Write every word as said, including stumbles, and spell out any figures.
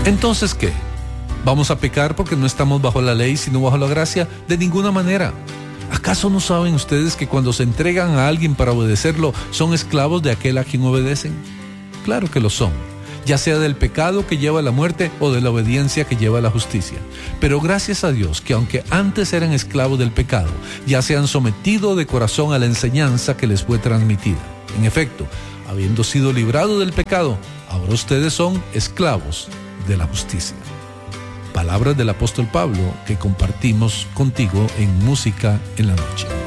Entonces, ¿qué? ¿Vamos a pecar porque no estamos bajo la ley, sino bajo la gracia? De ninguna manera. ¿Acaso no saben ustedes que cuando se entregan a alguien para obedecerlo, son esclavos de aquel a quien obedecen? Claro que lo son, ya sea del pecado que lleva a la muerte o de la obediencia que lleva a la justicia. Pero gracias a Dios que aunque antes eran esclavos del pecado, ya se han sometido de corazón a la enseñanza que les fue transmitida. En efecto, habiendo sido librados del pecado, ahora ustedes son esclavos de la justicia. Palabras del apóstol Pablo que compartimos contigo en Música en la Noche.